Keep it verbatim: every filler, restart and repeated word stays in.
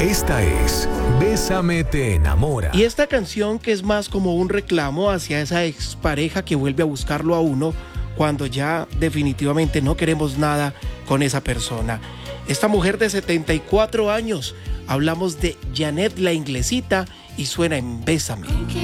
Esta es Bésame te enamora. Y esta canción, que es más como un reclamo hacia esa expareja que vuelve a buscarlo a uno cuando ya definitivamente no queremos nada con esa persona. Esta mujer de setenta y cuatro años, hablamos de Janet la Inglesita y suena en Bésame.